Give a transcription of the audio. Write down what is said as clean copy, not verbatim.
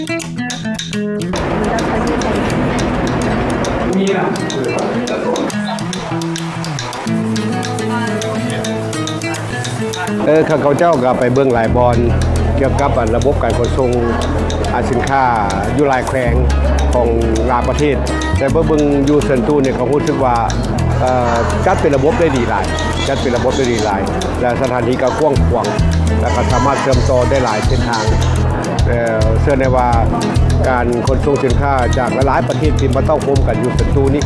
ข้าเขาเจ้าก็ไปเบื้องหลายบอลเกี่ยวกับระบบการขนส่งสินค้าอยู่หลายแขวงของหลายประเทศแต่เบื้องยูเซนตูเนี่ยเขาพูดถึงว่าจัดเป็นระบบได้ดีหลายจัดเป็นระบบได้ดีหลายและสถานที่ก็กว้างขวางและก็สามารถเชื่อมต่อได้หลายเส้นทางเชื่อในว่าการขนส่งสินค้าจากหลายประเทศที่มาต้องพบกันอยู่เซนตูนี้